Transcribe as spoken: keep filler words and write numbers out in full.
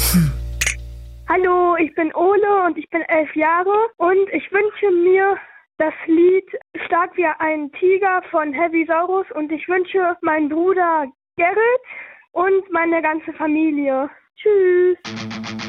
Hallo, ich bin Ole und ich bin elf Jahre und ich wünsche mir das Lied Stark wie ein Tiger von Heavy Saurus und ich wünsche meinen Bruder Gerrit und meine ganze Familie. Tschüss.